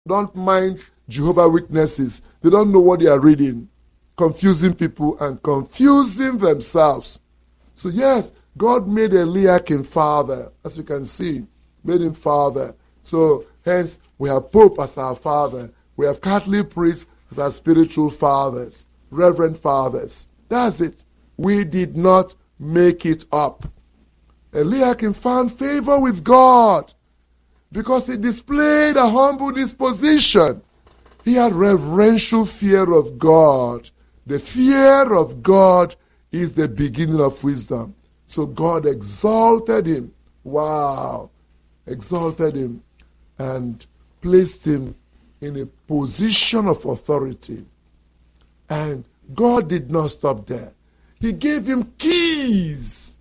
don't mind Jehovah's Witnesses. They don't know what they are reading, confusing people and confusing themselves. So yes, God made Eliakim father, as you can see, made him father. So hence, we have Pope as our father. We have Catholic priests as our spiritual fathers, reverend fathers. That's it. We did not make it up. Eliakim found favor with God because he displayed a humble disposition. He had reverential fear of God. The fear of God is the beginning of wisdom. So God exalted him. Wow. Exalted him and placed him in a position of authority. And God did not stop there. He gave him keys.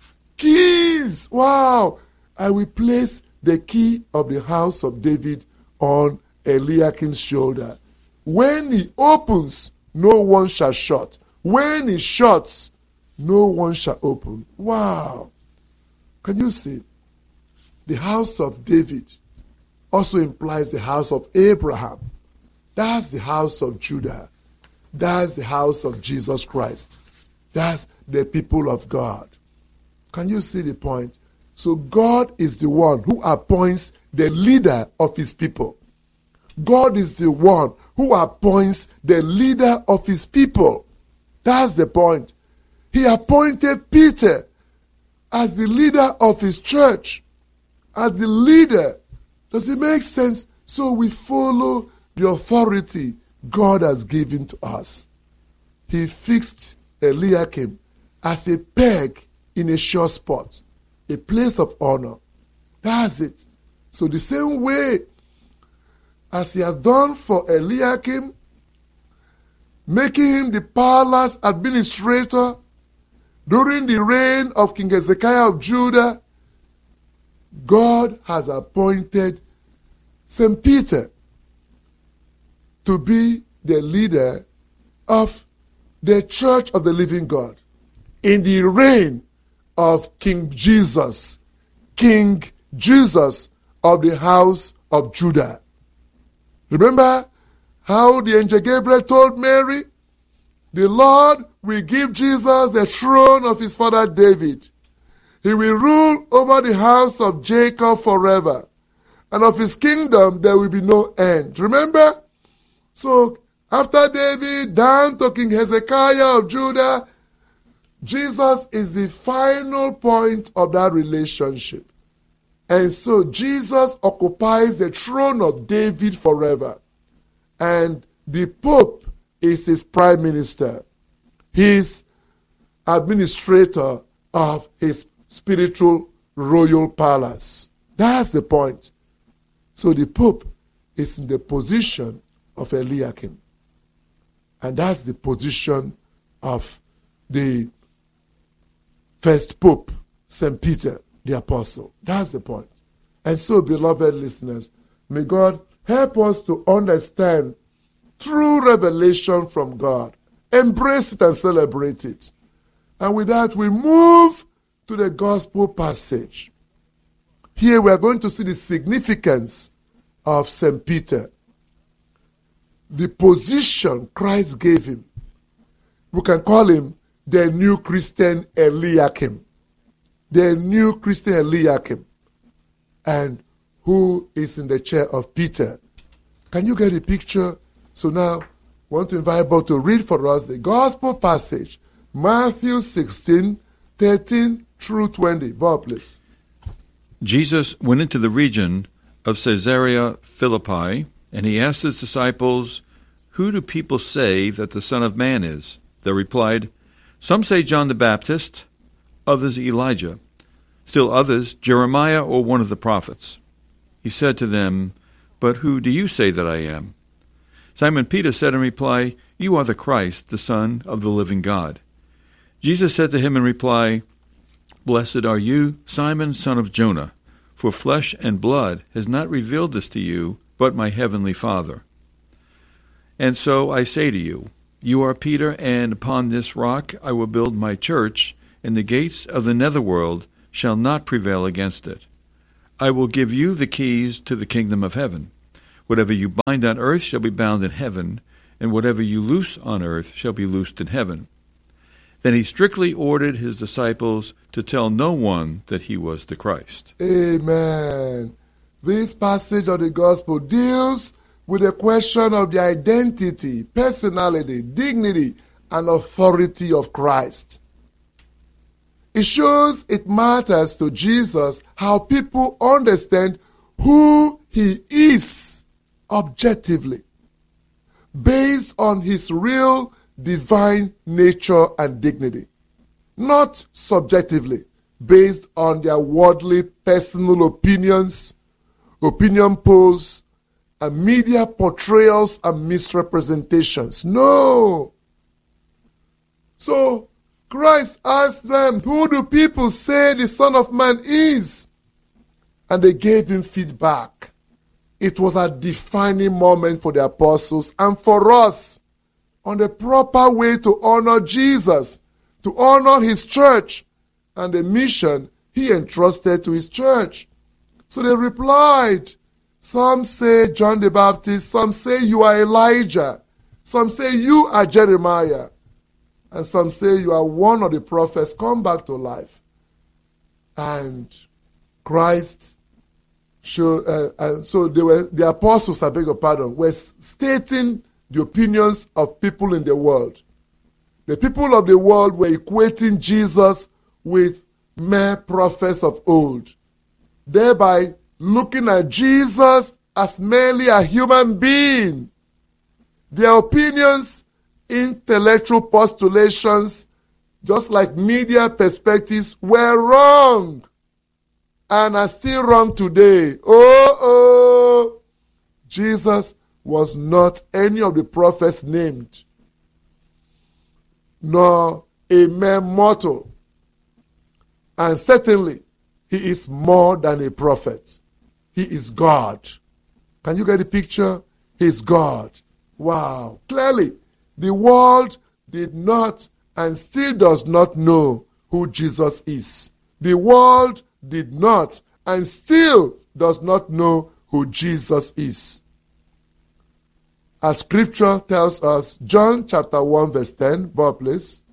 Keys. Wow. I will place the key of the house of David on Eliakim's shoulder. When he opens, no one shall shut. When he shuts, no one shall open. Wow. Can you see? The house of David also implies the house of Abraham. That's the house of Judah. That's the house of Jesus Christ. That's the people of God. Can you see the point? So God is the one who appoints the leader of his people. God is the one who appoints the leader of his people. That's the point. He appointed Peter as the leader of his church, as the leader. Does it make sense? So we follow the authority God has given to us. He fixed Eliakim as a peg in a sure spot, a place of honor. That's it. So the same way as he has done for Eliakim, making him the palace administrator during the reign of King Hezekiah of Judah, God has appointed St. Peter to be the leader of the Church of the Living God in the reign of King Jesus of the house of Judah. Remember how the angel Gabriel told Mary, the Lord will give Jesus the throne of his father David. He will rule over the house of Jacob forever, and of his kingdom there will be no end. Remember? So after David, down to King Hezekiah of Judah, Jesus is the final point of that relationship. And so Jesus occupies the throne of David forever. And the Pope is his prime minister, his administrator of his spiritual royal palace. That's the point. So the Pope is in the position of Eliakim. And that's the position of the first Pope, St. Peter, the Apostle. That's the point. And so, beloved listeners, may God help us to understand true revelation from God. Embrace it and celebrate it. And with that, we move to the gospel passage. Here we are going to see the significance of St. Peter. The position Christ gave him. We can call him the new Christian Eliakim. The new Christian Eliakim. And who is in the chair of Peter. Can you get a picture? So now, I want to invite Bob to read for us the gospel passage. Matthew 16, 13 through 20. Bob, please. Jesus went into the region of Caesarea Philippi, and he asked his disciples, "Who do people say that the Son of Man is?" They replied, "Some say John the Baptist, others Elijah, still others Jeremiah or one of the prophets." He said to them, "But who do you say that I am?" Simon Peter said in reply, "You are the Christ, the Son of the living God." Jesus said to him in reply, "Blessed are you, Simon, son of Jonah, for flesh and blood has not revealed this to you, but my heavenly Father. And so I say to you, you are Peter, and upon this rock I will build my church, and the gates of the netherworld shall not prevail against it. I will give you the keys to the kingdom of heaven. Whatever you bind on earth shall be bound in heaven, and whatever you loose on earth shall be loosed in heaven." Then he strictly ordered his disciples to tell no one that he was the Christ. Amen. This passage of the gospel deals with the question of the identity, personality, dignity, and authority of Christ. It shows it matters to Jesus how people understand who he is objectively, based on his real divine nature and dignity, not subjectively, based on their worldly personal opinions, opinion polls, and media portrayals and misrepresentations. No. So Christ asked them, "Who do people say the Son of Man is?" And they gave him feedback. It was a defining moment for the apostles and for us on the proper way to honor Jesus, to honor his church and the mission he entrusted to his church. So they replied, some say John the Baptist, some say you are Elijah, some say you are Jeremiah, and some say you are one of the prophets come back to life. And Christ showed, and so the apostles, I beg your pardon, were stating the opinions of people in the world. The people of the world were equating Jesus with mere prophets of old, thereby looking at Jesus as merely a human being. Their opinions, intellectual postulations, just like media perspectives, were wrong and are still wrong today. Jesus was not any of the prophets named, nor a mere mortal. And certainly, he is more than a prophet. He is God. Can you get the picture? He is God. Wow. Clearly, the world did not and still does not know who Jesus is. The world did not and still does not know who Jesus is. As scripture tells us, John chapter 1 verse 10, Bob please.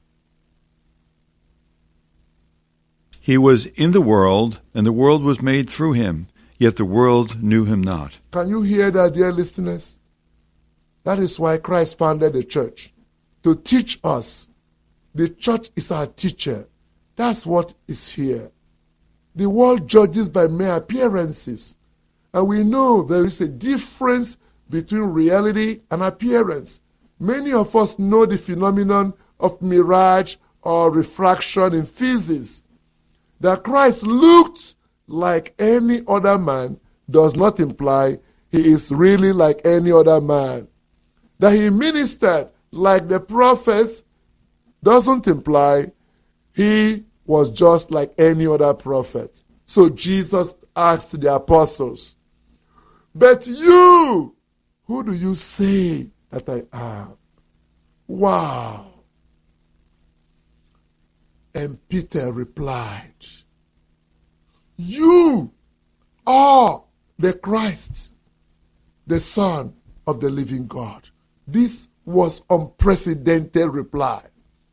He was in the world, and the world was made through him, yet the world knew him not. Can you hear that, dear listeners? That is why Christ founded the church, to teach us. The church is our teacher. That's what is here. The world judges by mere appearances, and we know there is a difference between reality and appearance. Many of us know the phenomenon of mirage or refraction in physics. That Christ looked like any other man does not imply he is really like any other man. That he ministered like the prophets doesn't imply he was just like any other prophet. So Jesus asked the apostles, "But you, who do you say that I am?" Wow. And Peter replied, "You are the Christ, the Son of the living God." This was unprecedented reply.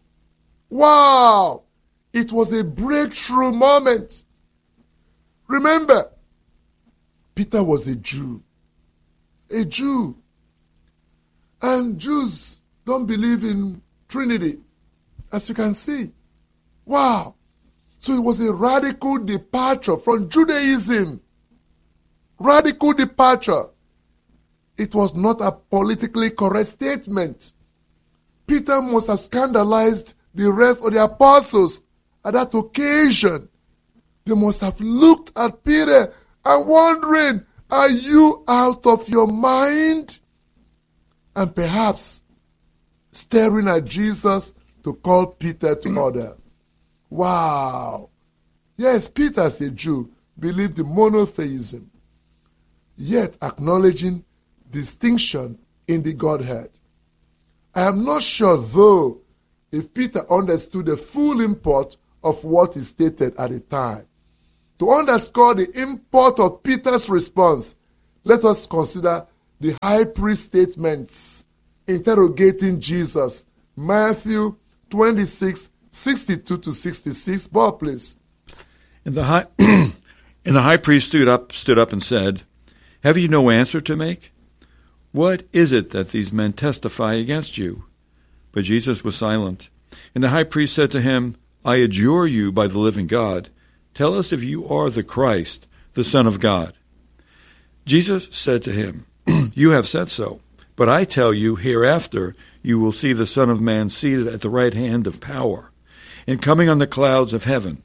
Wow! It was a breakthrough moment. Remember, Peter was a Jew. A Jew. And Jews don't believe in Trinity, as you can see. Wow. So it was a radical departure from Judaism. Radical departure. It was not a politically correct statement. Peter must have scandalized the rest of the apostles at that occasion. They must have looked at Peter and wondering, are you out of your mind? And perhaps staring at Jesus to call Peter to order. Wow. Yes, Peter as a Jew believed in monotheism, yet acknowledging distinction in the Godhead. I am not sure, though, if Peter understood the full import of what he stated at the time. To underscore the import of Peter's response, let us consider the high priest statements interrogating Jesus. Matthew 26, 62 to 66. Bob, please. And the high priest stood up and said, "Have you no answer to make? What is it that these men testify against you?" But Jesus was silent. And the high priest said to him, "I adjure you by the living God, tell us if you are the Christ, the Son of God." Jesus said to him, "You have said so, but I tell you, hereafter you will see the Son of Man seated at the right hand of power, and coming on the clouds of heaven."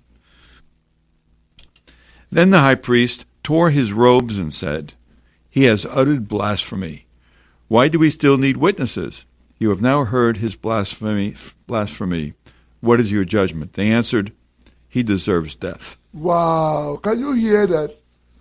Then the high priest tore his robes and said, "He has uttered blasphemy. Why do we still need witnesses? You have now heard his blasphemy. What is your judgment?" They answered, "He deserves death." Wow, can you hear that?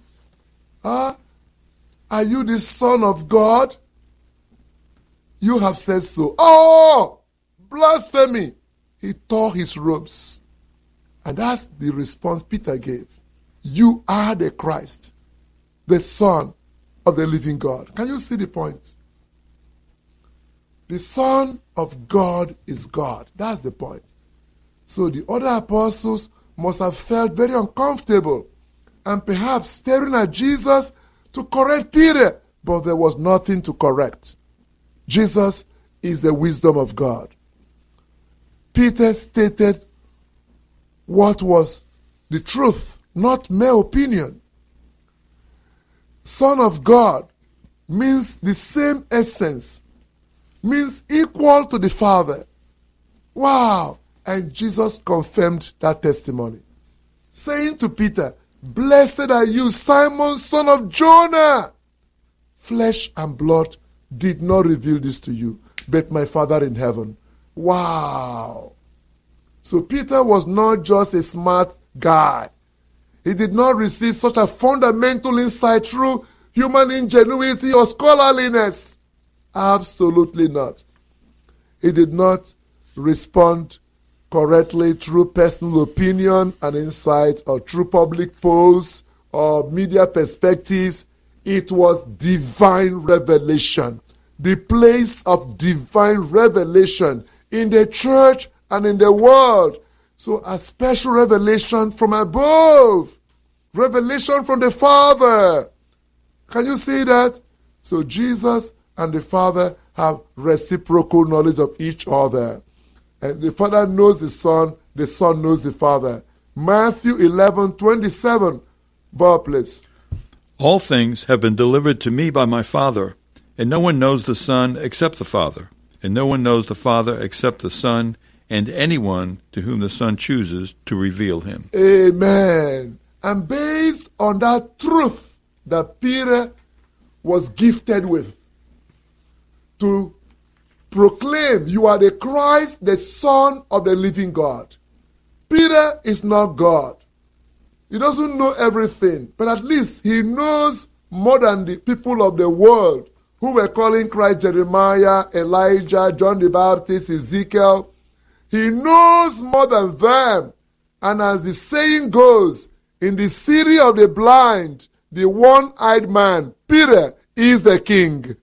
Are you the Son of God? You have said so. Oh, blasphemy. He tore his robes. And that's the response Peter gave. You are the Christ, the Son of the living God. Can you see the point? The Son of God is God. That's the point. So the other apostles must have felt very uncomfortable and perhaps staring at Jesus to correct Peter, but there was nothing to correct. Jesus is the wisdom of God. Peter stated what was the truth, not mere opinion. Son of God means the same essence, means equal to the Father. Wow! And Jesus confirmed that testimony, saying to Peter, "Blessed are you, Simon, son of Jonah. Flesh and blood did not reveal this to you, but my Father in heaven." Wow! So Peter was not just a smart guy. He did not receive such a fundamental insight through human ingenuity or scholarliness. Absolutely not. He did not respond correctly through personal opinion and insight or through public polls or media perspectives. It was divine revelation. The place of divine revelation in the church and in the world. So a special revelation from above. Revelation from the Father. Can you see that? So Jesus and the Father have reciprocal knowledge of each other. And the Father knows the Son knows the Father. Matthew 11:27. Bob, please. All things have been delivered to me by my Father, and no one knows the Son except the Father, and no one knows the Father except the Son, and anyone to whom the Son chooses to reveal him. Amen. And based on that truth that Peter was gifted with, to proclaim, you are the Christ, the Son of the living God. Peter is not God. He doesn't know everything, but at least he knows more than the people of the world who were calling Christ Jeremiah, Elijah, John the Baptist, Ezekiel. He knows more than them. And as the saying goes, in the city of the blind, the one-eyed man, Peter, is the king.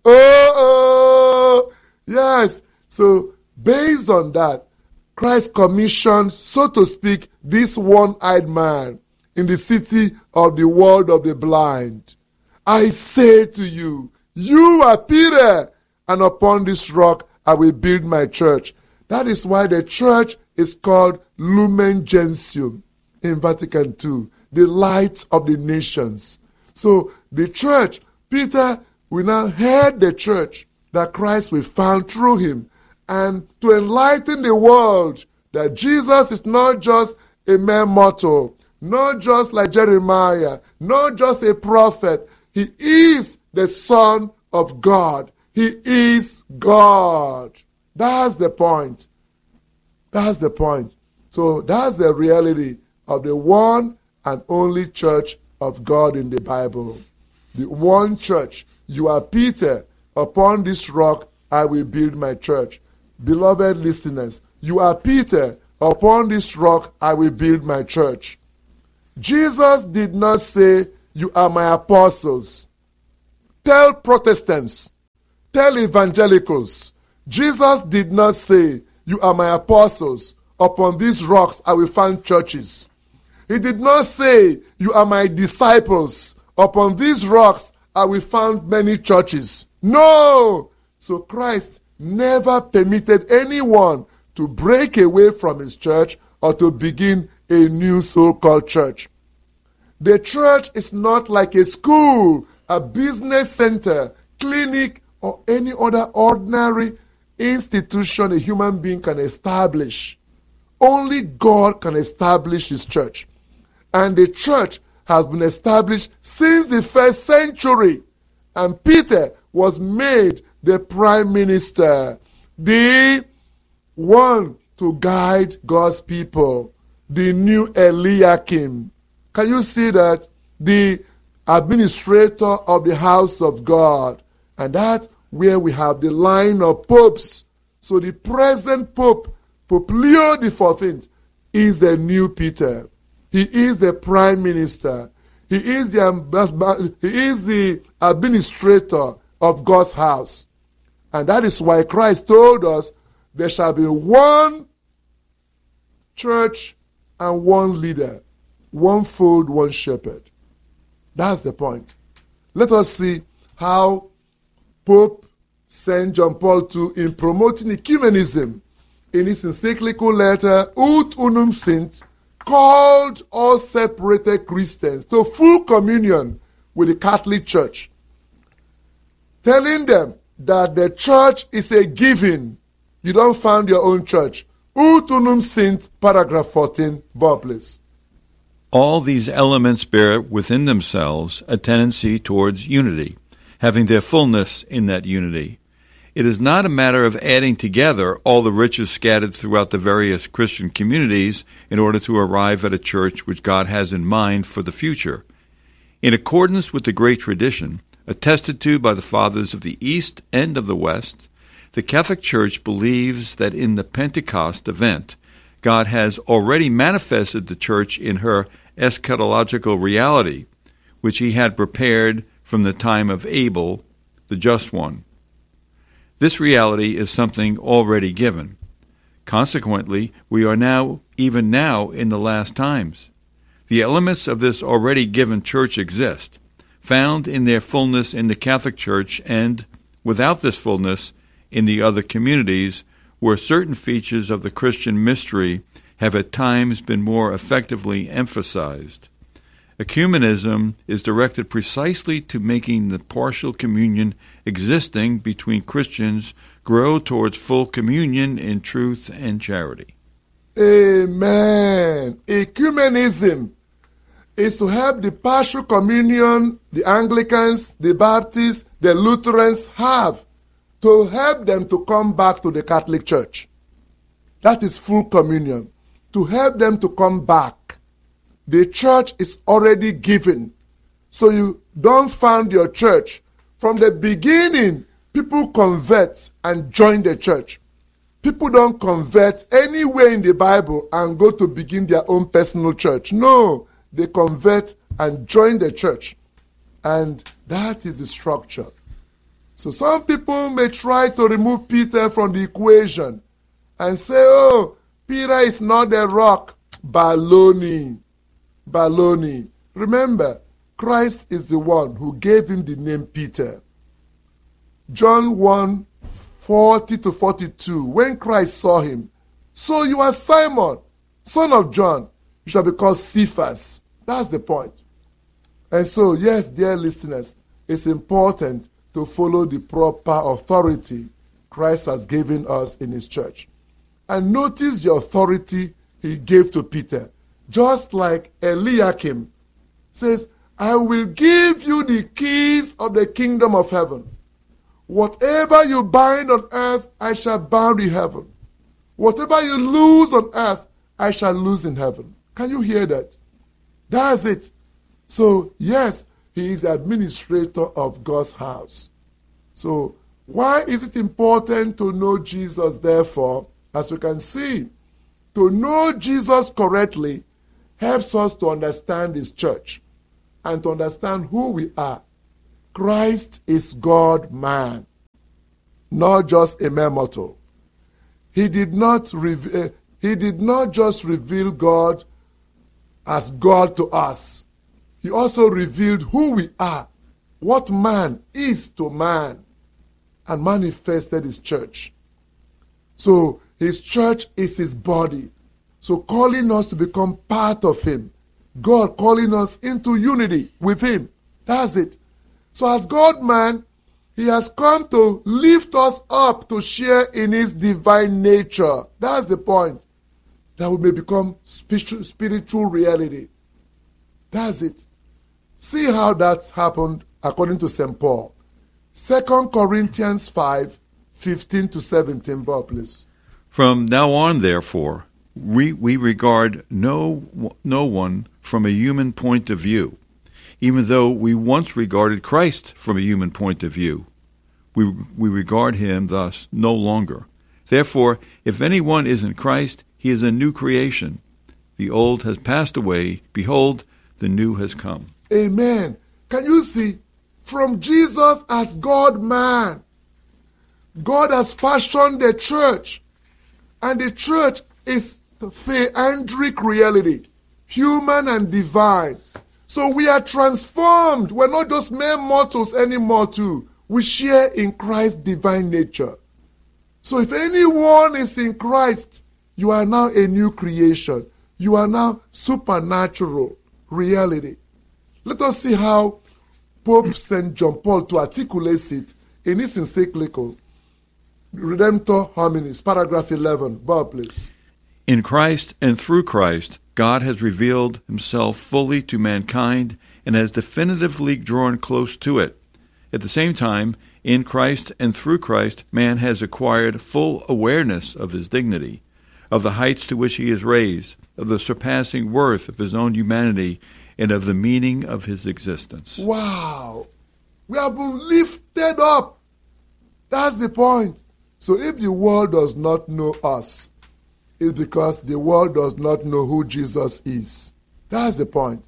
Oh! Yes. So based on that, Christ commissioned, so to speak, this one-eyed man in the city of the world of the blind. I say to you, you are Peter, and upon this rock I will build my church. That is why the church is called Lumen Gentium in Vatican II, the light of the nations. So the church, Peter will now head the church that Christ will found through him, and to enlighten the world that Jesus is not just a mere mortal, not just like Jeremiah, not just a prophet. He is the Son of God. He is God. That's the point. That's the point. So that's the reality of the one and only church of God in the Bible. The one church. You are Peter. Upon this rock I will build my church. Beloved listeners, you are Peter. Upon this rock I will build my church. Jesus did not say, you are my apostles. Tell Protestants, tell evangelicals, Jesus did not say, "You are my apostles. Upon these rocks I will found churches." He did not say, "You are my disciples. Upon these rocks I will found many churches." No! So Christ never permitted anyone to break away from his church or to begin a new so-called church. The church is not like a school, a business center, clinic, or any other ordinary institution a human being can establish. Only God can establish his church. And the church has been established since the first century. And Peter was made the prime minister, the one to guide God's people, the new Eliakim. Can you see that? The administrator of the house of God. And that's where we have the line of popes. So the present pope, Pope Leo XIV, is the new Peter. He is the prime minister. He is the administrator of God's house. And that is why Christ told us there shall be one church and one leader, one fold, one shepherd. That's the point. Let us see how Pope St. John Paul II, in promoting ecumenism, in his encyclical letter, Ut Unum Sint, called all separated Christians to full communion with the Catholic Church, telling them that the church is a giving. You don't found your own church. Ut Unum Sint, paragraph 14, Bob, please. All these elements bear within themselves a tendency towards unity, having their fullness in that unity. It is not a matter of adding together all the riches scattered throughout the various Christian communities in order to arrive at a church which God has in mind for the future. In accordance with the great tradition, attested to by the fathers of the East and of the West, the Catholic Church believes that in the Pentecost event, God has already manifested the Church in her eschatological reality, which he had prepared from the time of Abel, the just one. This reality is something already given. Consequently, we are now, even now, in the last times. The elements of this already given church exist, found in their fullness in the Catholic Church and, without this fullness, in the other communities, where certain features of the Christian mystery have at times been more effectively emphasized. Ecumenism is directed precisely to making the partial communion existing between Christians grow towards full communion in truth and charity. Amen. Ecumenism is to help the partial communion the Anglicans, the Baptists, the Lutherans have, to help them to come back to the Catholic Church. That is full communion. To help them to come back. The church is already given. So you don't found your church. From the beginning, people convert and join the church. People don't convert anywhere in the Bible and go to begin their own personal church. No, they convert and join the church. And that is the structure. So some people may try to remove Peter from the equation and say, "Oh, Peter is not the rock." Baloney. Baloney. Remember, Christ is the one who gave him the name Peter. John 1:40-42, when Christ saw him, "So you are Simon, son of John. You shall be called Cephas." That's the point. And so, yes, dear listeners, it's important to follow the proper authority Christ has given us in his church. And notice the authority he gave to Peter. Just like Eliakim says, "I will give you the keys of the kingdom of heaven. Whatever you bind on earth, I shall bind in heaven. Whatever you loose on earth, I shall loose in heaven." Can you hear that? That's it. So, yes, he is the administrator of God's house. So, why is it important to know Jesus, therefore? As we can see, to know Jesus correctly helps us to understand his church and to understand who we are. Christ is God-man, not just a mere mortal. He did not just reveal God as God to us. He also revealed who we are, what man is to man, and manifested his church. So his church is his body. So calling us to become part of him. God calling us into unity with him. That's it. So as God-man, he has come to lift us up to share in his divine nature. That's the point. That we may become spiritual reality. That's it. See how that happened according to St. Paul. 2 Corinthians 5, 15 to 17, Bob, please. From now on, therefore, we regard no one from a human point of view, even though we once regarded Christ from a human point of view. We regard him thus no longer. Therefore, if anyone is in Christ, he is a new creation. The old has passed away. Behold, the new has come. Amen. Can you see? From Jesus as God-man, God has fashioned the church. And the church is theandric reality, human and divine. So we are transformed. We're not just mere mortals anymore too. We share in Christ's divine nature. So if anyone is in Christ, you are now a new creation. You are now supernatural reality. Let us see how Pope St. John Paul II articulates it in his encyclical, Redemptor Hominis, paragraph 11. Bob, please. In Christ and through Christ, God has revealed himself fully to mankind and has definitively drawn close to it. At the same time, in Christ and through Christ, man has acquired full awareness of his dignity, of the heights to which he is raised, of the surpassing worth of his own humanity, and of the meaning of his existence. Wow! We have been lifted up. That's the point. So if the world does not know us, it's because the world does not know who Jesus is. That's the point.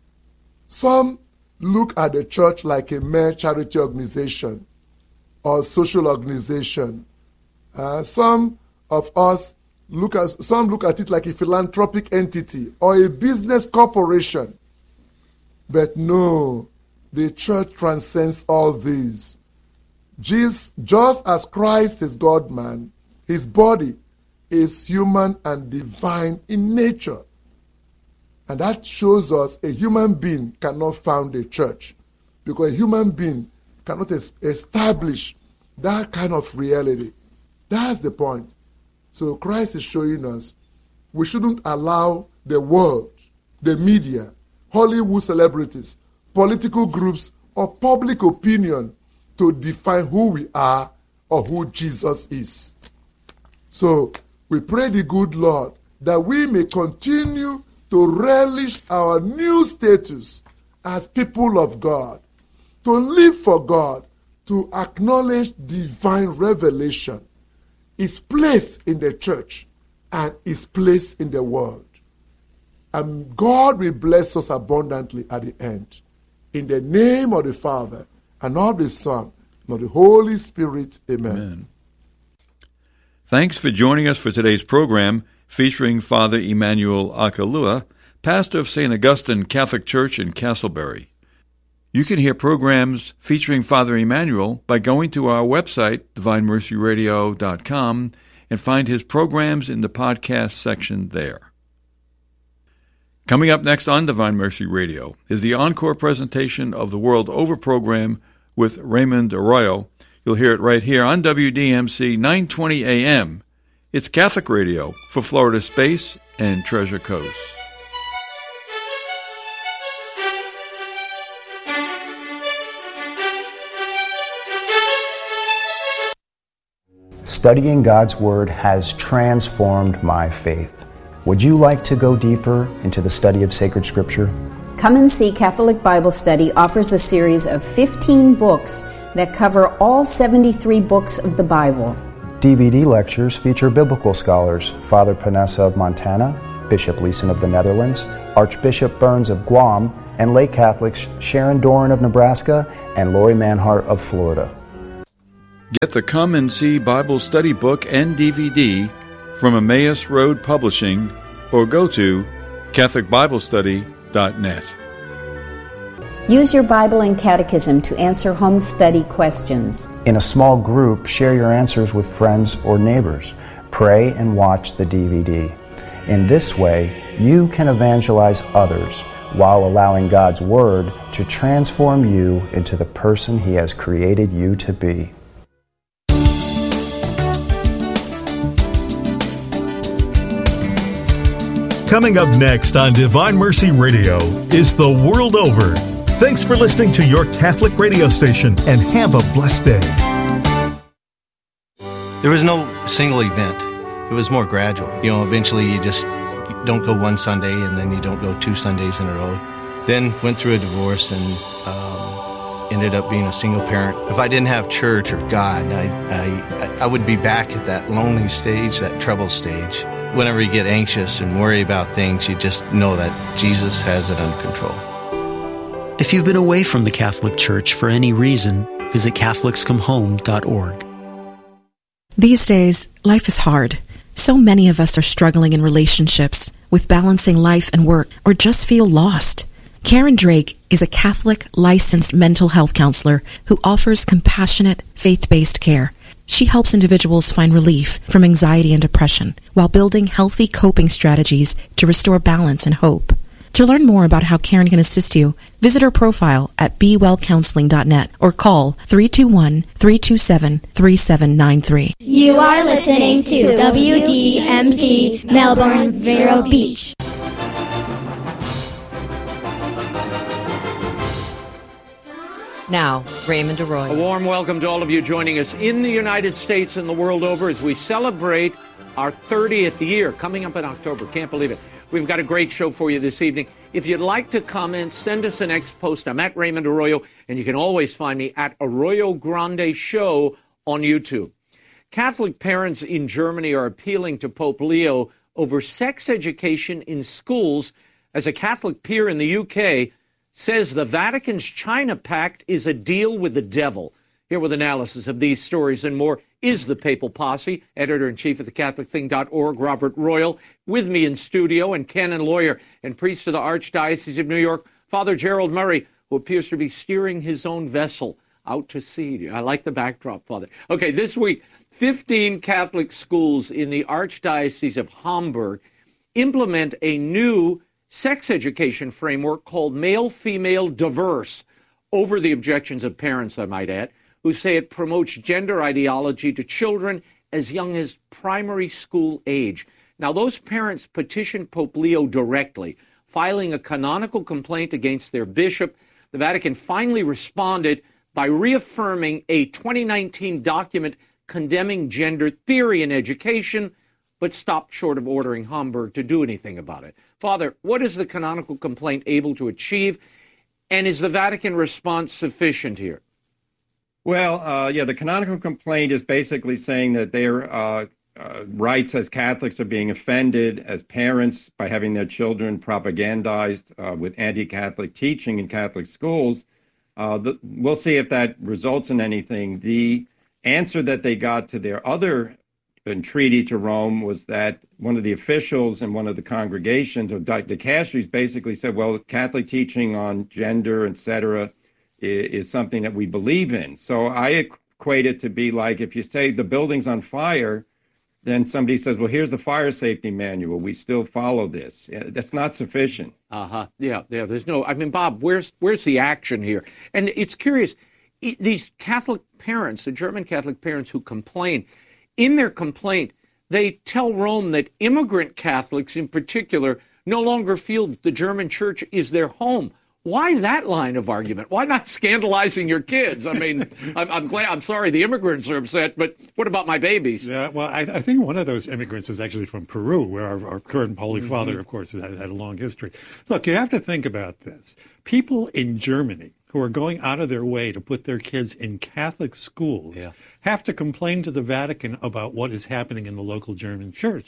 Some look at the church like a mere charity organization or social organization. Some of us look at it like a philanthropic entity or a business corporation. But no, the church transcends all these. Just as Christ is God-man, his body is human and divine in nature. And that shows us a human being cannot found a church, because a human being cannot establish that kind of reality. That's the point. So Christ is showing us we shouldn't allow the world, the media, Hollywood celebrities, political groups, or public opinion to define who we are or who Jesus is. So we pray the good Lord that we may continue to relish our new status as people of God, to live for God, to acknowledge divine revelation, His place in the church and His place in the world. And God will bless us abundantly at the end. In the name of the Father, and of the Son, and of the Holy Spirit. Amen. Amen. Thanks for joining us for today's program featuring Father Emmanuel Akalua, pastor of St. Augustine Catholic Church in Castleberry. You can hear programs featuring Father Emmanuel by going to our website, divinemercyradio.com, and find his programs in the podcast section there. Coming up next on Divine Mercy Radio is the encore presentation of the World Over program with Raymond Arroyo. You'll hear it right here on WDMC 920 AM. It's Catholic Radio for Florida Space and Treasure Coast. Studying God's Word has transformed my faith. Would you like to go deeper into the study of sacred Scripture? Come and See Catholic Bible Study offers a series of 15 books that cover all 73 books of the Bible. DVD lectures feature biblical scholars Father Panessa of Montana, Bishop Leeson of the Netherlands, Archbishop Burns of Guam, and lay Catholics Sharon Doran of Nebraska and Lori Manhart of Florida. Get the Come and See Bible Study Book and DVD from Emmaus Road Publishing or go to CatholicBibleStudy.net. Use your Bible and Catechism to answer home study questions. In a small group, share your answers with friends or neighbors. Pray and watch the DVD. In this way, you can evangelize others while allowing God's Word to transform you into the person He has created you to be. Coming up next on Divine Mercy Radio is The World Over. Thanks for listening to your Catholic radio station, and have a blessed day. There was no single event. It was more gradual. Eventually you just don't go one Sunday, and then you don't go 2 Sundays in a row. Then went through a divorce and ended up being a single parent. If I didn't have church or God, I would be back at that lonely stage, that trouble stage. Whenever you get anxious and worry about things, you just know that Jesus has it under control. If you've been away from the Catholic Church for any reason, visit CatholicsComeHome.org. These days, life is hard. So many of us are struggling in relationships, with balancing life and work, or just feel lost. Karen Drake is a Catholic licensed mental health counselor who offers compassionate, faith-based care. She helps individuals find relief from anxiety and depression while building healthy coping strategies to restore balance and hope. To learn more about how Karen can assist you, visit her profile at BeWellCounseling.net or call 321-327-3793. You are listening to WDMC Melbourne, Vero Beach. Now, Raymond Arroyo. A warm welcome to all of you joining us in the United States and the world over as we celebrate our 30th year coming up in October. Can't believe it. We've got a great show for you this evening. If you'd like to comment, send us an X post. I'm at Raymond Arroyo, and you can always find me at Arroyo Grande Show on YouTube. Catholic parents in Germany are appealing to Pope Leo over sex education in schools as a Catholic peer in the UK says the Vatican's China Pact is a deal with the devil. Here with analysis of these stories and more is the Papal Posse, editor-in-chief of thecatholicthing.org, Robert Royal, with me in studio, and canon lawyer and priest of the Archdiocese of New York, Father Gerald Murray, who appears to be steering his own vessel out to sea. I like the backdrop, Father. Okay, this week, 15 Catholic schools in the Archdiocese of Hamburg implement a new sex education framework called Male-Female Diverse, over the objections of parents, I might add, who say it promotes gender ideology to children as young as primary school age. Now, those parents petitioned Pope Leo directly, filing a canonical complaint against their bishop. The Vatican finally responded by reaffirming a 2019 document condemning gender theory in education, but stopped short of ordering Hamburg to do anything about it. Father, what is the canonical complaint able to achieve, and is the Vatican response sufficient here? Well, the canonical complaint is basically saying that their rights as Catholics are being offended as parents by having their children propagandized with anti-Catholic teaching in Catholic schools. We'll see if that results in anything. The answer that they got to their other entreaty to Rome was that one of the officials in one of the congregations, or dicasteries, basically said, well, Catholic teaching on gender, etc., is something that we believe in. So I equate it to be like if you say the building's on fire, then somebody says, well, here's the fire safety manual. We still follow this. That's not sufficient. Yeah. There's no, Bob, where's the action here? And it's curious, these Catholic parents, the German Catholic parents who complain, in their complaint, they tell Rome that immigrant Catholics in particular no longer feel the German church is their home. Why that line of argument? Why not scandalizing your kids? I'm sorry the immigrants are upset, but what about my babies? Yeah, well, I think one of those immigrants is actually from Peru, where our current Holy Father, of course, had a long history. Look, you have to think about this. People in Germany who are going out of their way to put their kids in Catholic schools have to complain to the Vatican about what is happening in the local German church.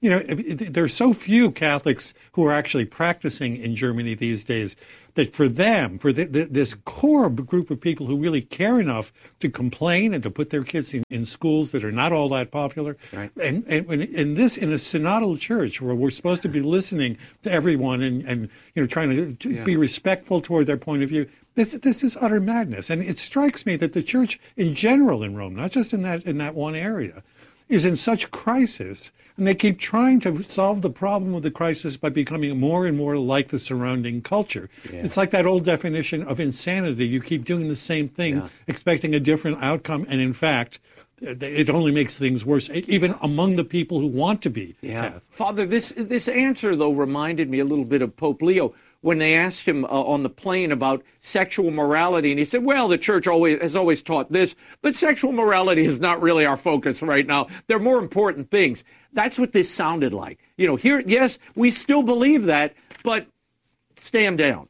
there are so few Catholics who are actually practicing in Germany these days that for them, for this core group of people who really care enough to complain and to put their kids in schools that are not all that popular, right. and in a synodal church where we're supposed to be listening to everyone and trying to be respectful toward their point of view, this is utter madness. And it strikes me that the church in general in Rome, not just in that one area, is in such crisis. And they keep trying to solve the problem with the crisis by becoming more and more like the surrounding culture. Yeah. It's like that old definition of insanity. You keep doing the same thing, expecting a different outcome, and in fact, it only makes things worse, even among the people who want to be Catholic. Father, this answer, though, reminded me a little bit of Pope Leo when they asked him on the plane about sexual morality, and he said, well, the church has always taught this, but sexual morality is not really our focus right now. There are more important things. That's what this sounded like. Here, yes, we still believe that, but stand down.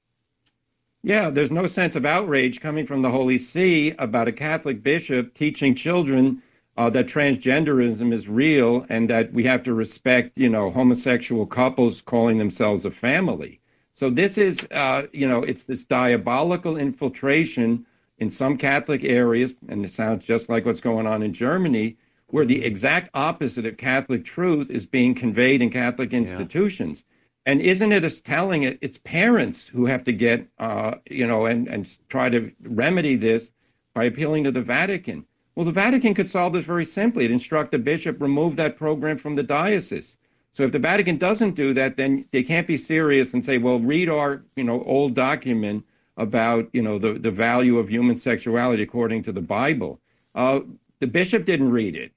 Yeah, there's no sense of outrage coming from the Holy See about a Catholic bishop teaching children that transgenderism is real and that we have to respect, homosexual couples calling themselves a family. So this is, it's this diabolical infiltration in some Catholic areas, and it sounds just like what's going on in Germany, where the exact opposite of Catholic truth is being conveyed in Catholic institutions. Yeah. And isn't it as telling it's parents who have to get, and try to remedy this by appealing to the Vatican? Well, the Vatican could solve this very simply. It'd instruct the bishop, remove that program from the diocese. So if the Vatican doesn't do that, then they can't be serious and say, well, read our, old document about, the value of human sexuality according to the Bible. The bishop didn't read it.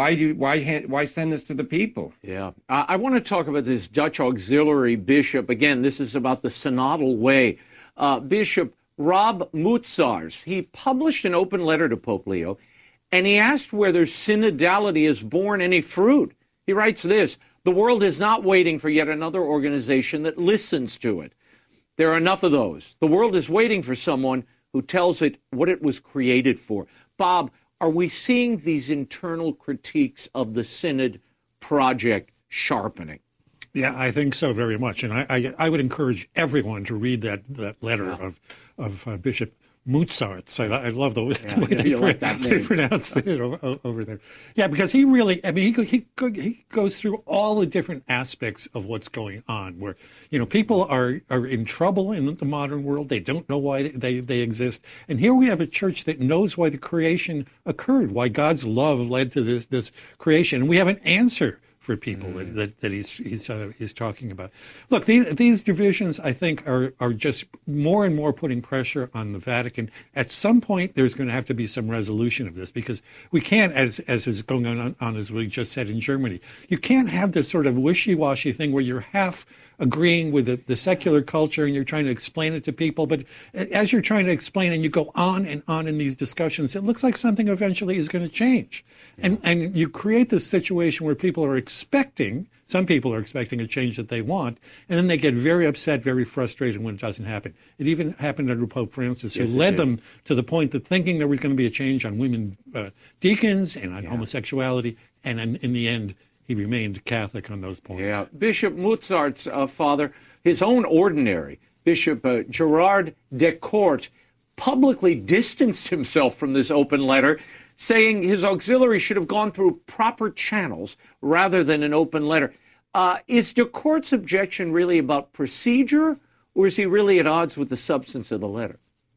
Why send this to the people? Yeah. I want to talk about this Dutch auxiliary bishop. Again, this is about the synodal way. Bishop Rob Moetsaars, he published an open letter to Pope Leo, and he asked whether synodality has borne any fruit. He writes this: the world is not waiting for yet another organization that listens to it. There are enough of those. The world is waiting for someone who tells it what it was created for. Bob, are we seeing these internal critiques of the Synod project sharpening? Yeah, I think so very much. And I would encourage everyone to read that letter of Bishop Moetsaars. I love the way they pronounce it over there. Yeah, because he really, he goes through all the different aspects of what's going on, where, people are in trouble in the modern world. They don't know why they exist. And here we have a church that knows why the creation occurred, why God's love led to this creation. And we have an answer for people that he's talking about. Look, these divisions, I think, are just more and more putting pressure on the Vatican. At some point, there's going to have to be some resolution of this, because we can't, as is going on as we just said in Germany, you can't have this sort of wishy-washy thing where you're half agreeing with the secular culture and you're trying to explain it to people, but as you're trying to explain and you go on and on in these discussions, it looks like something eventually is going to change. Yeah. And you create this situation where some people are expecting a change that they want, and then they get very upset, very frustrated when it doesn't happen. It even happened under Pope Francis, who led them to the point that thinking there was going to be a change on women deacons and on homosexuality, and in the end, he remained Catholic on those points. Yeah, Bishop Moetsaars' father, his own ordinary, Bishop Gerard Decourt, publicly distanced himself from this open letter, saying his auxiliary should have gone through proper channels rather than an open letter. Is Decourt's objection really about procedure, or is he really at odds with the substance of the letter?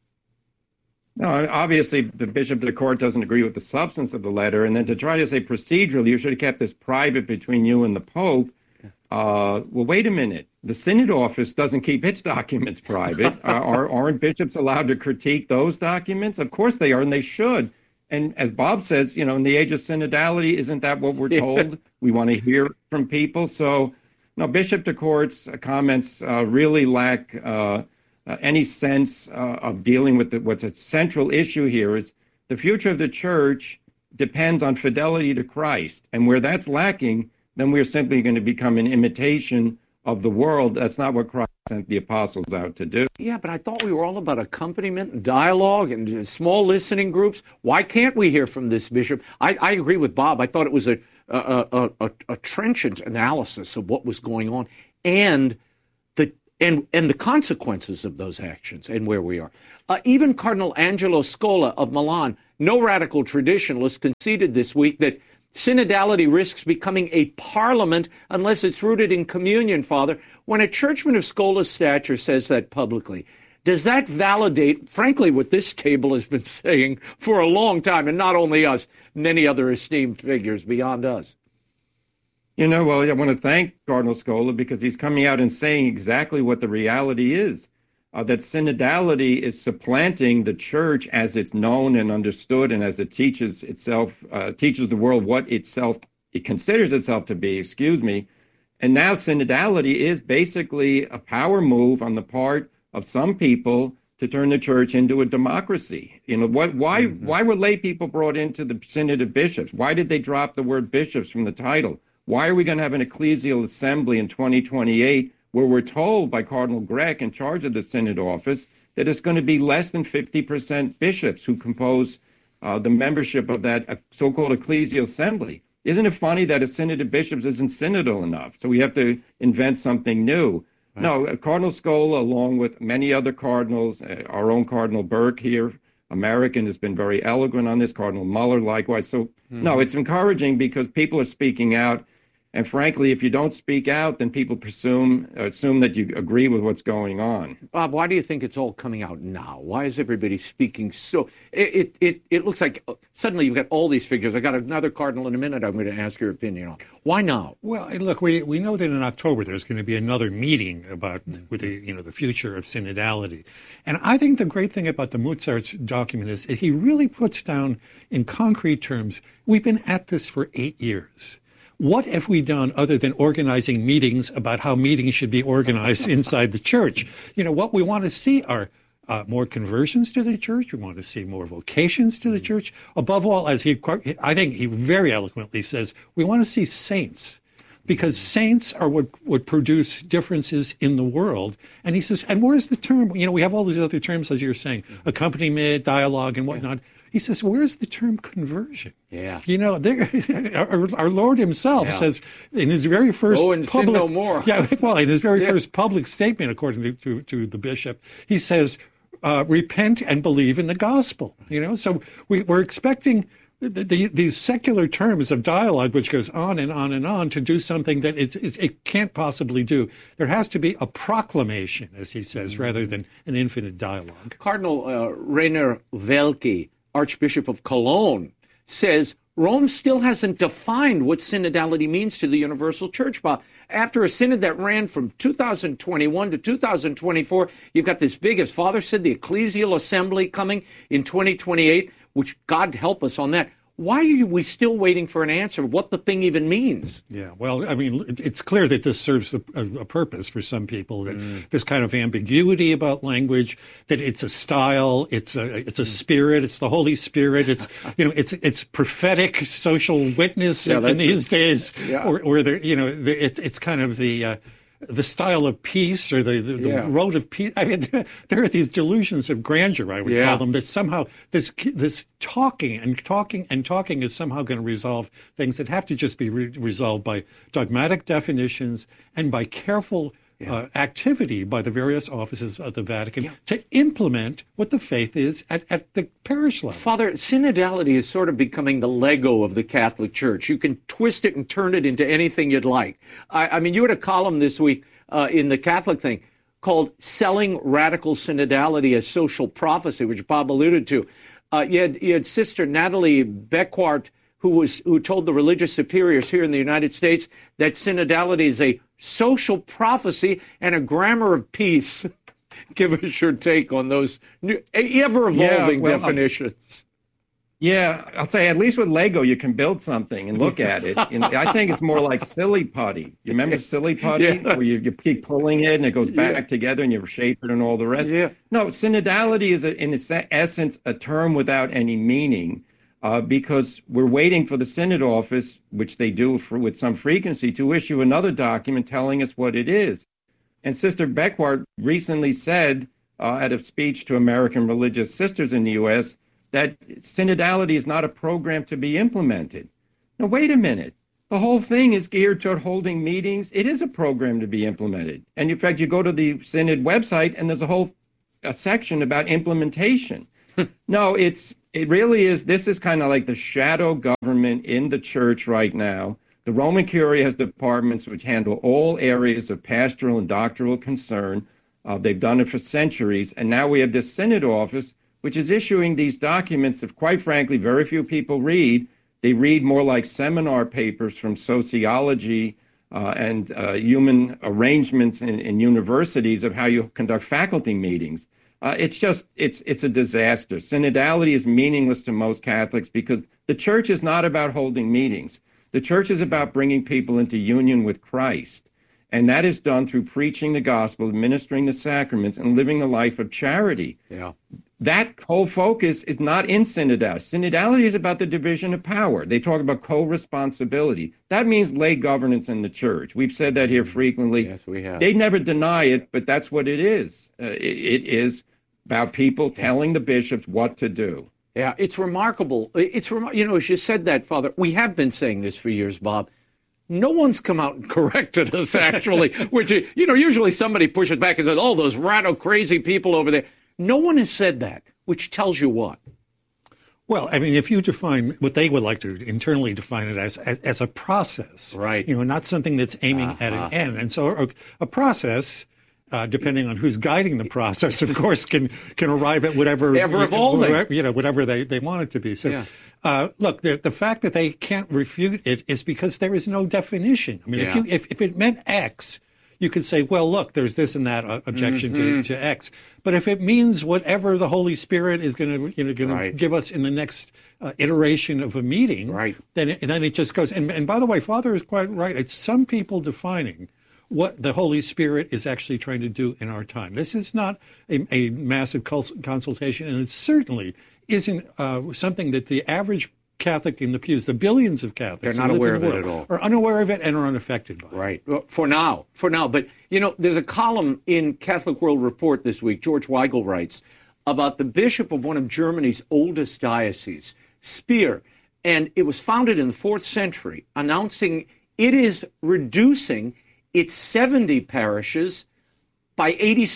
No, obviously, the Bishop of the Court doesn't agree with the substance of the letter. And then to try to say procedurally, you should have kept this private between you and the Pope. Well, wait a minute. The Synod office doesn't keep its documents private. Aren't bishops allowed to critique those documents? Of course they are, and they should. And as Bob says, in the age of synodality, isn't that what we're told? We want to hear from people. So, no, Bishop de Court's comments really lack any sense of dealing with what's a central issue here. Is the future of the church depends on fidelity to Christ. And where that's lacking, then we're simply going to become an imitation of the world. That's not what Christ sent the apostles out to do. Yeah, but I thought we were all about accompaniment and dialogue and small listening groups. Why can't we hear from this bishop? I agree with Bob. I thought it was a a trenchant analysis of what was going on and the consequences of those actions and where we are. Even Cardinal Angelo Scola of Milan, no radical traditionalist, conceded this week that synodality risks becoming a parliament unless it's rooted in communion, Father. When a churchman of Scola's stature says that publicly, does that validate, frankly, what this table has been saying for a long time, and not only us, many other esteemed figures beyond us? You know, well, I want to thank Cardinal Scola because he's coming out and saying exactly what the reality is, that synodality is supplanting the church as it's known and understood and as it teaches itself, teaches the world what it considers itself to be, And now synodality is basically a power move on the part of some people to turn the church into a democracy. You know, why were lay people brought into the Synod of Bishops? Why did they drop the word bishops from the title? Why are we going to have an ecclesial assembly in 2028 where we're told by Cardinal Grech, in charge of the Synod office, that it's going to be less than 50% bishops who compose the membership of that so-called ecclesial assembly? Isn't it funny that a Synod of Bishops isn't synodal enough? So we have to invent something new. Right. No, Cardinal Scola, along with many other cardinals, our own Cardinal Burke here, American, has been very eloquent on this, Cardinal Muller likewise. So, no, it's encouraging because people are speaking out. And frankly, if you don't speak out, then people assume that you agree with what's going on. Bob, why do you think it's all coming out now? Why is everybody speaking so? It looks like suddenly you've got all these figures. I got another cardinal in a minute I'm going to ask your opinion on. Why now? Well, look, we know that in October there's going to be another meeting about with the future of synodality. And I think the great thing about the Mozart's document is he really puts down in concrete terms, we've been at this for 8 years. What have we done other than organizing meetings about how meetings should be organized inside the church? You know, what we want to see are more conversions to the church. We want to see more vocations to the church. Above all, I think he very eloquently says, we want to see saints, because saints are what would produce differences in the world. And he says, and where's the term? You know, we have all these other terms, as you're saying, accompaniment, dialogue, and whatnot. He says, where's the term conversion? Yeah. You know, our Lord himself says in his very first sin no more. In his very first public statement, according to the bishop, he says, repent and believe in the gospel. You know, so we're expecting these secular terms of dialogue, which goes on and on and on, to do something that it can't possibly do. There has to be a proclamation, as he says, rather than an infinite dialogue. Cardinal Rainer Welke, Archbishop of Cologne, says Rome still hasn't defined what synodality means to the universal church, Bob. After a synod that ran from 2021 to 2024, you've got this big, as Father said, the ecclesial assembly coming in 2028, which God help us on that. Why are we still waiting for an answer? What the thing even means? Yeah, well, I mean, it's clear that this serves a purpose for some people. That this kind of ambiguity about language, that it's a style, it's a spirit, it's the Holy Spirit, it's prophetic social witness in these days, where there, it's kind of the style of peace or the road of peace. I mean, there are these delusions of grandeur, I would call them, that somehow this talking is somehow going to resolve things that have to just be resolved by dogmatic definitions and by careful activity by the various offices of the Vatican to implement what the faith is at the parish level. Father, synodality is sort of becoming the Lego of the Catholic Church. You can twist it and turn it into anything you'd like. I mean, you had a column this week in the Catholic thing called Selling Radical Synodality as Social Prophecy, which Bob alluded to. You had Sister Natalie Beckwart, who told the religious superiors here in the United States that synodality is a social prophecy and a grammar of peace. Give us your take on those new, ever-evolving definitions. I'll say at least with Lego you can build something and look at it. And I think it's more like silly putty. You remember silly putty, where you keep pulling it and it goes back together and you shape it and all the rest? No, synodality is in its essence a term without any meaning. Because we're waiting for the Synod office, which they do with some frequency, to issue another document telling us what it is. And Sister Beckwart recently said at a speech to American religious sisters in the U.S. that synodality is not a program to be implemented. Now, wait a minute. The whole thing is geared toward holding meetings. It is a program to be implemented. And in fact, you go to the Synod website and there's a section about implementation. No, it really is. This is kind of like the shadow government in the church right now. The Roman Curia has departments which handle all areas of pastoral and doctrinal concern. They've done it for centuries. And now we have this Synod office, which is issuing these documents that, quite frankly, very few people read. They read more like seminar papers from sociology and human arrangements in universities of how you conduct faculty meetings. It's a disaster. Synodality is meaningless to most Catholics because the church is not about holding meetings. The church is about bringing people into union with Christ. And that is done through preaching the gospel, administering the sacraments, and living a life of charity. Yeah. That whole focus is not in synodality. Synodality is about the division of power. They talk about co-responsibility. That means lay governance in the church. We've said that here frequently. Yes, we have. They never deny it, but that's what it is. It is about people telling the bishops what to do. Yeah, it's remarkable. As you said that, Father, we have been saying this for years, Bob. No one's come out and corrected us, actually, which, usually somebody pushes back and says, oh, those radical crazy people over there. No one has said that, which tells you what? Well, I mean, if you define what they would like to internally define it as a process, right? Not something that's aiming at an end. And so a process, depending on who's guiding the process, of course, can arrive at whatever ever evolving, whatever they want it to be. So, look, the fact that they can't refute it is because there is no definition. I mean, if it meant X, you could say, well, look, there's this and that objection to X. But if it means whatever the Holy Spirit is going to give us in the next iteration of a meeting, then it just goes. And by the way, Father is quite right. It's some people defining what the Holy Spirit is actually trying to do in our time. This is not a massive consultation, and it certainly isn't something that the average Catholic in the pews, the billions of Catholics, they're not aware of it at all, are unaware of it and are unaffected by it. Right. Well, for now. But, there's a column in Catholic World Report this week, George Weigel writes, about the bishop of one of Germany's oldest dioceses, Speyer, and it was founded in the 4th century, announcing it is reducing its 70 parishes by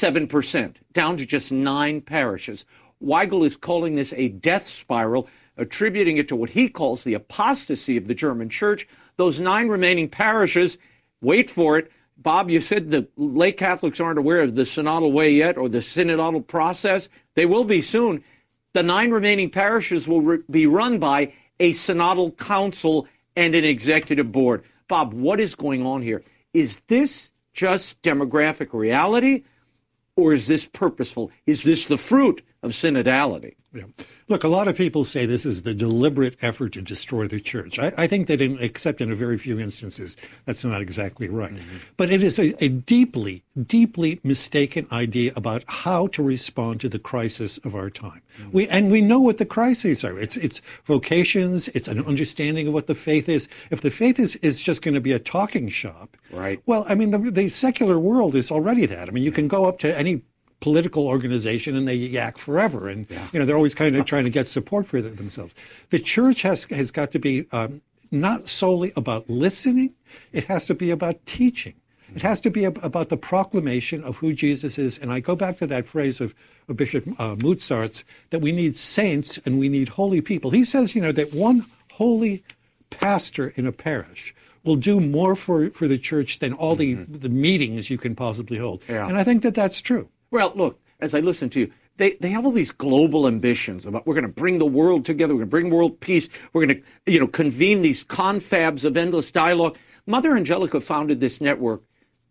87%, down to just 9 parishes. Weigel is calling this a death spiral, attributing it to what he calls the apostasy of the German church. Those 9 remaining parishes, wait for it. Bob, you said the lay Catholics aren't aware of the synodal way yet or the synodal process. They will be soon. The 9 remaining parishes will be run by a synodal council and an executive board. Bob, what is going on here? Is this just demographic reality, or is this purposeful? Is this the fruit of synodality? Yeah. Look, a lot of people say this is the deliberate effort to destroy the church. I think that, except in a very few instances, that's not exactly right. Mm-hmm. But it is a deeply, deeply mistaken idea about how to respond to the crisis of our time. Mm-hmm. We know what the crises are. It's vocations. It's an understanding of what the faith is. If the faith is just going to be a talking shop, right? Well, I mean, the secular world is already that. I mean, you can go up to any political organization and they yak forever, and they're always kind of trying to get support for themselves. The church has got to be not solely about listening; it has to be about teaching. It has to be about the proclamation of who Jesus is. And I go back to that phrase of Bishop Mozart's, that we need saints and we need holy people. He says, that one holy pastor in a parish will do more for the church than all the meetings you can possibly hold. Yeah. And I think that that's true. Well, look, as I listen to you, they have all these global ambitions about we're going to bring the world together, we're going to bring world peace, we're going to, convene these confabs of endless dialogue. Mother Angelica founded this network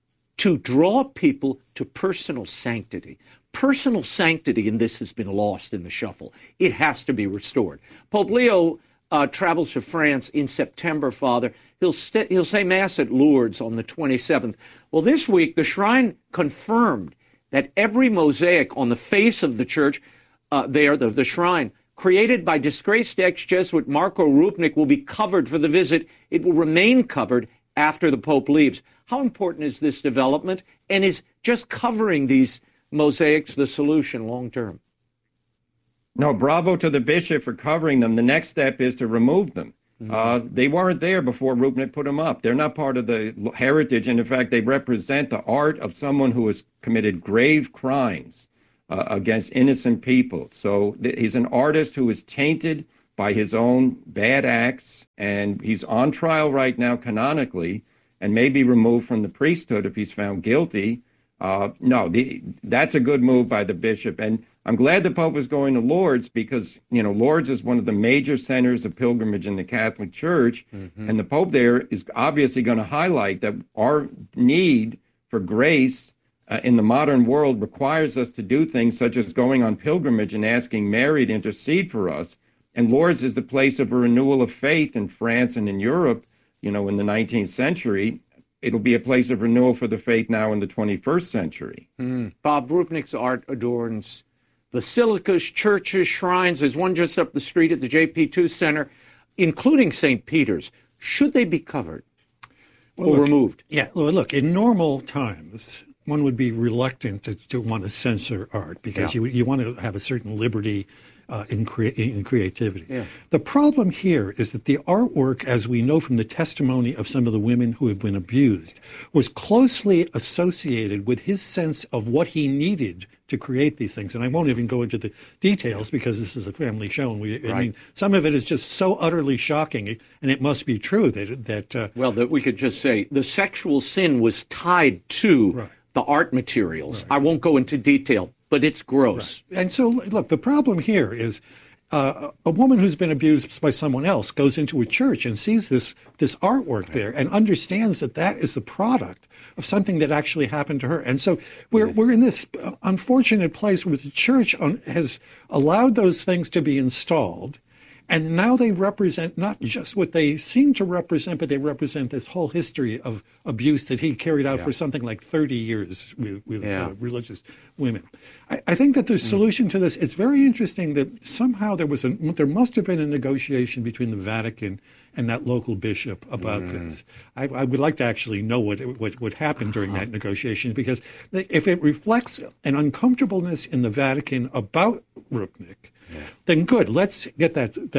to draw people to personal sanctity. Personal sanctity in this has been lost in the shuffle. It has to be restored. Pope Leo travels to France in September, Father. He'll say Mass at Lourdes on the 27th. Well, this week, the Shrine confirmed that every mosaic on the face of the church the Shrine, created by disgraced ex-Jesuit Marco Rupnik, will be covered for the visit. It will remain covered after the Pope leaves. How important is this development? And is just covering these mosaics the solution long term? No, bravo to the bishop for covering them. The next step is to remove them. They weren't there before Rupnik put them up. They're not part of the heritage, and in fact, they represent the art of someone who has committed grave crimes against innocent people. So he's an artist who is tainted by his own bad acts, and he's on trial right now canonically, and may be removed from the priesthood if he's found guilty. That's a good move by the bishop. And I'm glad the Pope is going to Lourdes because, Lourdes is one of the major centers of pilgrimage in the Catholic Church. And the Pope there is obviously going to highlight that our need for grace in the modern world requires us to do things such as going on pilgrimage and asking Mary to intercede for us. And Lourdes is the place of a renewal of faith in France and in Europe, in the 19th century. It'll be a place of renewal for the faith now in the 21st century. Bob, Rupnik's art adorns basilicas, churches, shrines. There's one just up the street at the JP2 Center, including St. Peter's. Should they be covered or removed? Yeah, look, in normal times, one would be reluctant to want to censor art because you want to have a certain liberty in creativity. Yeah. The problem here is that the artwork, as we know from the testimony of some of the women who have been abused, was closely associated with his sense of what he needed to create these things. And I won't even go into the details because this is a family show. And I mean, some of it is just so utterly shocking, and it must be true that we could just say the sexual sin was tied to the art materials. I won't go into detail, but it's gross. And so, look, the problem here is a woman who's been abused by someone else goes into a church and sees this artwork there and understands that is the product of something that actually happened to her. And so we're in this unfortunate place where the church has allowed those things to be installed. And now they represent not just what they seem to represent, but they represent this whole history of abuse that he carried out for something like 30 years with religious women. I think that the solution to this, it's very interesting that somehow there must have been a negotiation between the Vatican and that local bishop about this. I would like to actually know what happened during that negotiation, because if it reflects an uncomfortableness in the Vatican about Rupnik, then good. Let's get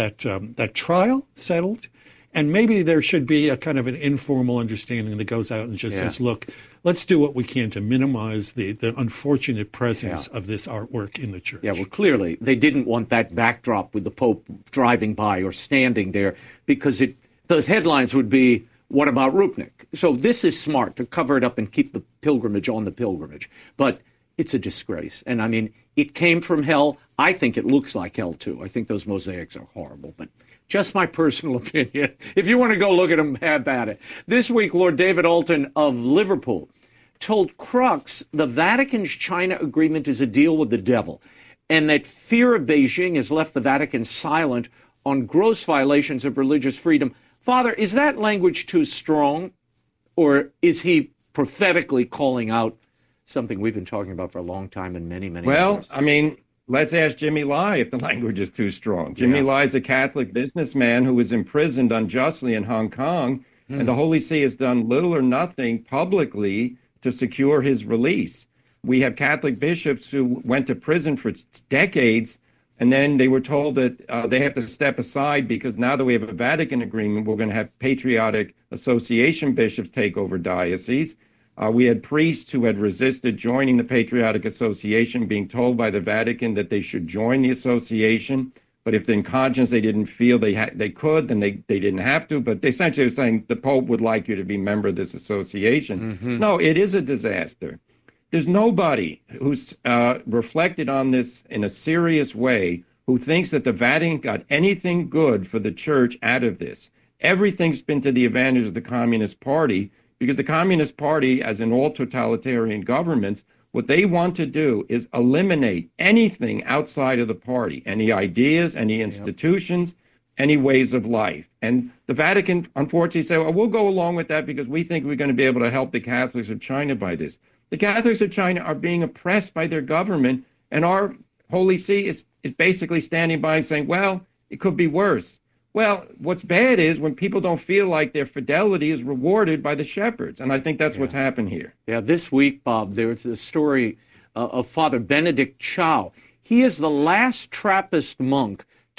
that trial settled, and maybe there should be a kind of an informal understanding that goes out and just says, look, let's do what we can to minimize the unfortunate presence of this artwork in the church. Yeah, well, clearly they didn't want that backdrop with the Pope driving by or standing there, because those headlines would be, what about Rupnik? So this is smart to cover it up and keep the pilgrimage on the pilgrimage. But it's a disgrace. And I mean, it came from hell. I think it looks like hell, too. I think those mosaics are horrible. But just my personal opinion. If you want to go look at them, have at it. This week, Lord David Alton of Liverpool told Crux the Vatican's China agreement is a deal with the devil, and that fear of Beijing has left the Vatican silent on gross violations of religious freedom. Father, is that language too strong, or is he prophetically calling out something we've been talking about for a long time and many years? Well, I mean, let's ask Jimmy Lai if the language is too strong. Jimmy Lai is a Catholic businessman who was imprisoned unjustly in Hong Kong, and the Holy See has done little or nothing publicly to secure his release. We have Catholic bishops who went to prison for decades, and then they were told that they have to step aside because now that we have a Vatican agreement, we're going to have patriotic association bishops take over dioceses. We had priests who had resisted joining the Patriotic Association, being told by the Vatican that they should join the association. But if in conscience they didn't feel they could, then they didn't have to. But they essentially were saying the Pope would like you to be a member of this association. No, it is a disaster. There's nobody who's reflected on this in a serious way who thinks that the Vatican got anything good for the church out of this. Everything's been to the advantage of the Communist Party, because the Communist Party, as in all totalitarian governments, what they want to do is eliminate anything outside of the party, any ideas, any institutions, any ways of life. And the Vatican, unfortunately, say, well, we'll go along with that because we think we're going to be able to help the Catholics of China by this. The Catholics of China are being oppressed by their government, and our Holy See is basically standing by and saying, well, it could be worse. Well, what's bad is when people don't feel like their fidelity is rewarded by the shepherds. And I think that's what's happened here. Yeah, this week, Bob, there's a story of Father Benedict Chow. He is the last Trappist monk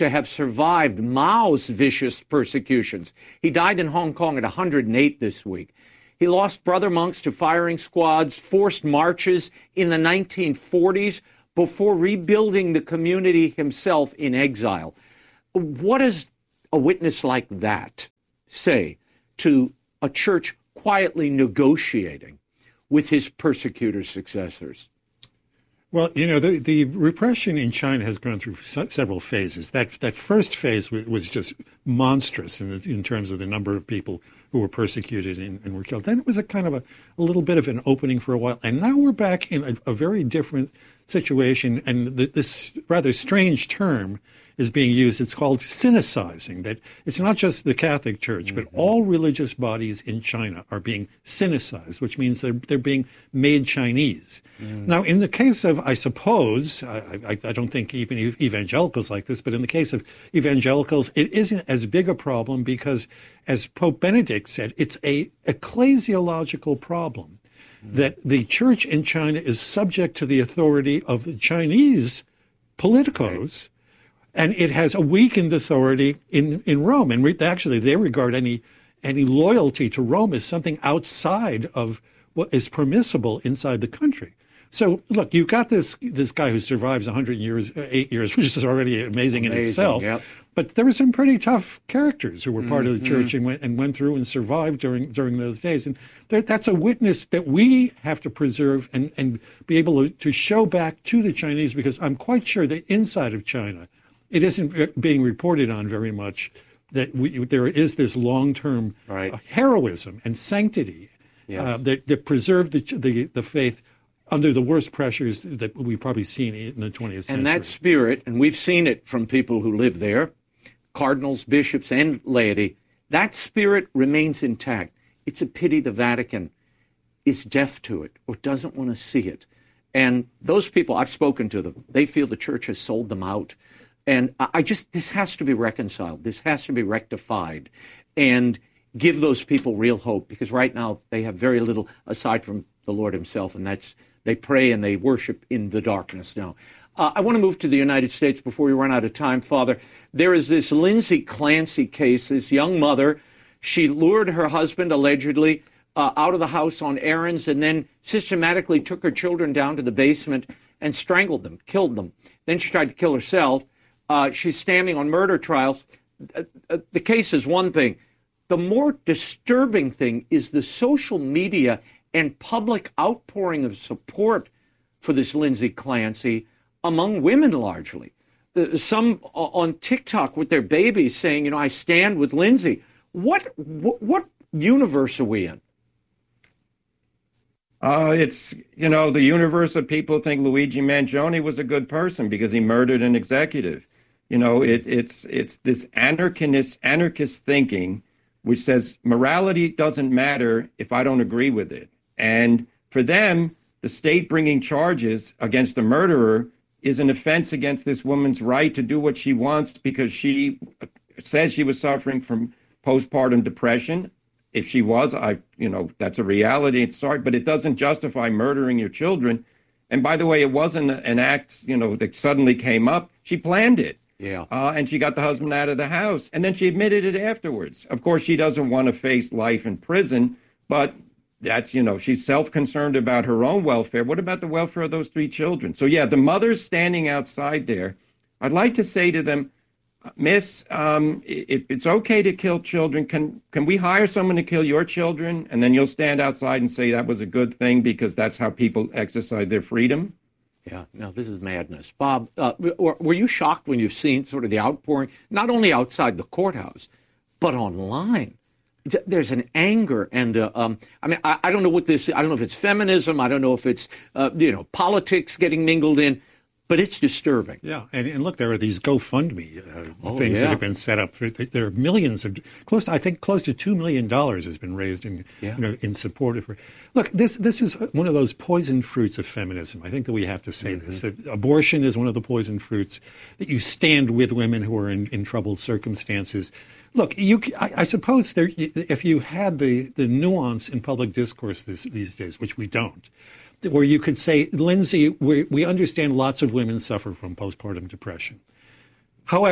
to have survived Mao's vicious persecutions. He died in Hong Kong at 108 this week. He lost brother monks to firing squads, forced marches in the 1940s before rebuilding the community himself in exile. What does a witness like that say to a church quietly negotiating with his persecutor successors? Well, you know, the repression in China has gone through several phases. That first phase was just monstrous in terms of the number of people who were persecuted and were killed. Then it was a kind of a little bit of an opening for a while. And now we're back in a very different situation. And this rather strange term is being used. It's called Sinicizing, that it's not just the Catholic Church, but all religious bodies in China are being Sinicized, which means they're being made Chinese. Now, in the case of, I suppose, I don't think even evangelicals like this, but in the case of evangelicals, it isn't as big a problem because, as Pope Benedict said, it's a ecclesiological problem, that the church in China is subject to the authority of the Chinese politicos, and it has a weakened authority in Rome. And actually, they regard any loyalty to Rome as something outside of what is permissible inside the country. So, look, you've got this guy who survives 8 years, which is already amazing in itself. Yep. But there were some pretty tough characters who were part of the church and went through and survived during those days. And that's a witness that we have to preserve and be able to show back to the Chinese, because I'm quite sure that inside of China, it isn't being reported on very much that there is this long-term heroism and sanctity that preserved the faith under the worst pressures that we've probably seen in the 20th century. And that spirit, and we've seen it from people who live there, cardinals, bishops, and laity, that spirit remains intact. It's a pity the Vatican is deaf to it or doesn't want to see it. And those people, I've spoken to them, they feel the church has sold them out. And this has to be reconciled. This has to be rectified and give those people real hope, because right now they have very little aside from the Lord himself, and they pray and they worship in the darkness now. I want to move to the United States before we run out of time, Father. There is this Lindsay Clancy case, this young mother. She lured her husband, allegedly, out of the house on errands and then systematically took her children down to the basement and strangled them, killed them. Then she tried to kill herself. She's standing on murder trials. The case is one thing. The more disturbing thing is the social media and public outpouring of support for this Lindsay Clancy among women largely. Some on TikTok with their babies saying, I stand with Lindsay. What universe are we in? It's, the universe of people think Luigi Mangione was a good person because he murdered an executive. It's this anarchist thinking which says morality doesn't matter if I don't agree with it. And for them, the state bringing charges against the murderer is an offense against this woman's right to do what she wants because she says she was suffering from postpartum depression. If she was, that's a reality. It's sorry, but it doesn't justify murdering your children. And by the way, it wasn't an act, that suddenly came up. She planned it. Yeah. And she got the husband out of the house. And then she admitted it afterwards. Of course, she doesn't want to face life in prison, but that's, she's self-concerned about her own welfare. What about the welfare of those 3 children? So, yeah, the mother's standing outside there. I'd like to say to them, Miss, if it's okay to kill children, can we hire someone to kill your children? And then you'll stand outside and say that was a good thing because that's how people exercise their freedom? Yeah, no, this is madness. Bob, were you shocked when you've seen sort of the outpouring, not only outside the courthouse, but online? There's an anger and, I don't know what this, I don't know if it's feminism, I don't know if it's, politics getting mingled in, but it's disturbing. Yeah, and look, there are these GoFundMe things that have been set up. There are millions of, close to $2 million has been raised in support of her. Look, this is one of those poison fruits of feminism. I think that we have to say this. That abortion is one of the poison fruits, that you stand with women who are in troubled circumstances. Look, I suppose if you had the nuance in public discourse these days, which we don't, where you could say, Lindsay, we understand lots of women suffer from postpartum depression. However,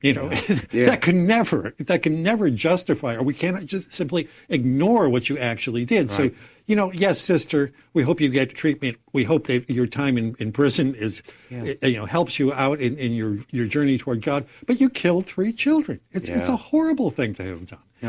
You know, that can never justify, or we cannot just simply ignore what you actually did. Right. So, you know, yes, sister, we hope you get treatment. We hope that your time in prison is, helps you out in your journey toward God. But you killed 3 children. It's a horrible thing to have done. Yeah.